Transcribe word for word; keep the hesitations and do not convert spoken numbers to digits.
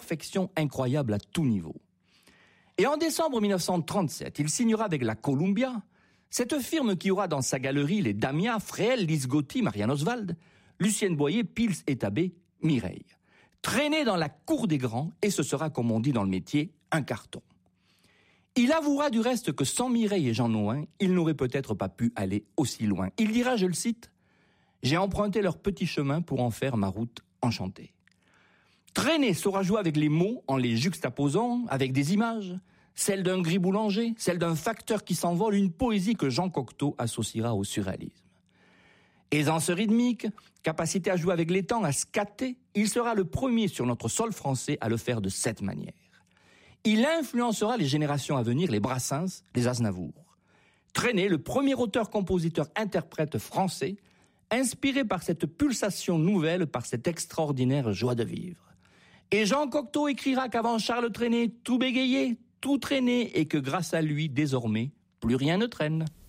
perfection incroyable à tout niveau. Et en décembre mille neuf cent trente-sept, il signera avec la Columbia, cette firme qui aura dans sa galerie les Damia, Fréhel, Lise Gotti, Marianne Oswald, Lucienne Boyer, Pils et Tabé, Mireille. Traîné dans la cour des grands, et ce sera, comme on dit dans le métier, un carton. Il avouera du reste que sans Mireille et Jean Nouin, il n'aurait peut-être pas pu aller aussi loin. Il dira, je le cite, « J'ai emprunté leur petit chemin pour en faire ma route enchantée ». Traîné saura jouer avec les mots en les juxtaposant avec des images, celle d'un gris boulanger, celle d'un facteur qui s'envole, une poésie que Jean Cocteau associera au surréalisme. Aisance rythmique, capacité à jouer avec les temps, à scatter, il sera le premier sur notre sol français à le faire de cette manière. Il influencera les générations à venir, les Brassens, les Aznavour. Traîné, le premier auteur-compositeur-interprète français, inspiré par cette pulsation nouvelle, par cette extraordinaire joie de vivre. Et Jean Cocteau écrira qu'avant Charles Trenet, tout bégayait, tout traînait, et que grâce à lui, désormais, plus rien ne traîne.